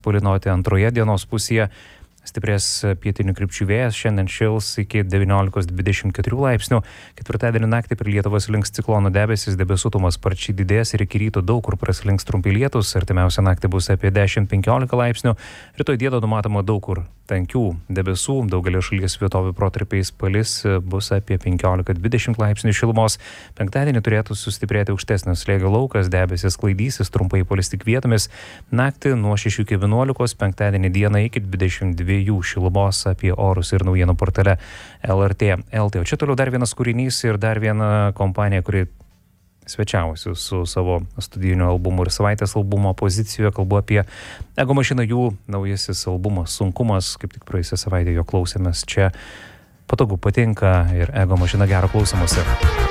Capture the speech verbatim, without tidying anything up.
palynoti antroje dienos pusėje. Stiprės pietinių krypčių vėjas, šiandien šils iki devyniolikos dvidešimt keturių laipsnių. Ketvirtadienį naktį prie Lietuvos slinks ciklono debesis, debesuotumas sparčiai didės ir iki ryto daug kur praslinks trumpi lietūs. Artimiausią naktį bus apie dešimt penkiolika laipsnių. Rytoj dieną numatoma daug kur tankių debesų, daugelio šalies vietovių protarpiais palis, bus apie penkiolika dvidešimt laipsnių šilumos. Penktadienį turėtų sustiprėti aukštesnis slėgio laukas, debesis sklaidysis, trumpai palis tik vietomis. Naktį nuo šešių iki vienuolikos, penktadienį dieną iki dvidešimt dviejų šilumos. Apie orus ir naujienų portale L R T L T. O čia toliau dar vienas kūrinys ir dar viena kompanija, kuri svečiavosi su savo studijiniu albumu ir savaitės albumo pozicijoje. Kalbu apie Ego Mašiną, jų naujasis albumas Sunkumas, kaip tik praėjusią savaitę jo klausėmės. Čia patogu, patinka ir Ego Mašina, gero klausymosi.